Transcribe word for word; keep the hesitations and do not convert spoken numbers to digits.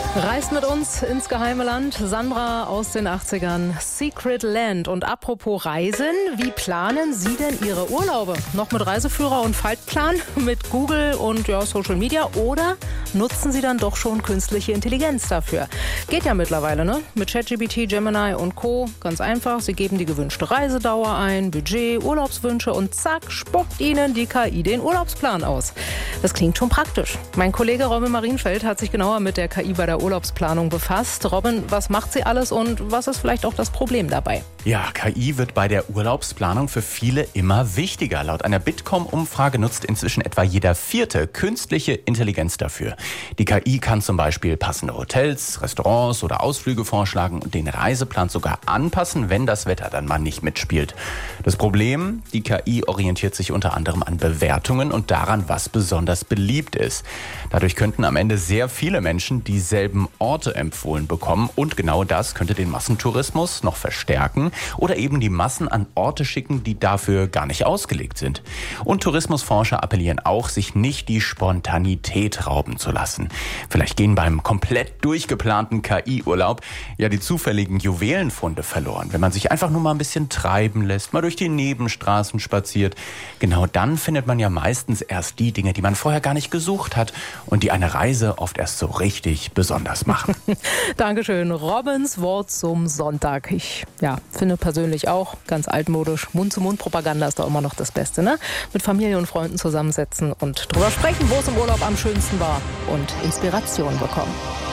Reist mit uns ins geheime Land. Sandra aus den achtzigern. Secret Land. Und apropos Reisen, wie planen Sie denn Ihre Urlaube? Noch mit Reiseführer und Faltplan? Mit Google und ja, Social Media? Oder nutzen Sie dann doch schon künstliche Intelligenz dafür? Geht ja mittlerweile, ne? Mit ChatGPT, Gemini und Co. Ganz einfach. Sie geben die gewünschte Reisedauer ein, Budget, Urlaubswünsche und zack, spuckt Ihnen die K I den Urlaubsplan aus. Das klingt schon praktisch. Mein Kollege Robin Marienfeld hat sich genauer mit der K I bei der Urlaubsplanung befasst. Robin, was macht sie alles und was ist vielleicht auch das Problem dabei? Ja, K I wird bei der Urlaubsplanung für viele immer wichtiger. Laut einer Bitkom-Umfrage nutzt inzwischen etwa jeder Vierte künstliche Intelligenz dafür. Die K I kann zum Beispiel passende Hotels, Restaurants oder Ausflüge vorschlagen und den Reiseplan sogar anpassen, wenn das Wetter dann mal nicht mitspielt. Das Problem, die K I orientiert sich unter anderem an Bewertungen und daran, was besonders beliebt ist. Dadurch könnten am Ende sehr viele Menschen dieselben Orte empfohlen bekommen und genau das könnte den Massentourismus noch verstärken oder eben die Massen an Orte schicken, die dafür gar nicht ausgelegt sind. Und Tourismusforscher appellieren auch, sich nicht die Spontanität rauben zu lassen. Vielleicht gehen beim komplett durchgeplanten K I-Urlaub ja die zufälligen Juwelenfunde verloren. Wenn man sich einfach nur mal ein bisschen treiben lässt, mal durch die Nebenstraßen spaziert, genau dann findet man ja meistens erst die Dinge, die man vorher gar nicht gesucht hat und die eine Reise oft erst so richtig besonders machen. Dankeschön. Robins Wort zum Sonntag. Ich ja, finde persönlich auch ganz altmodisch. Mund-zu-Mund-Propaganda ist doch immer noch das Beste, ne? Mit Familie und Freunden zusammensetzen und drüber sprechen, wo es im Urlaub am schönsten war und Inspiration bekommen.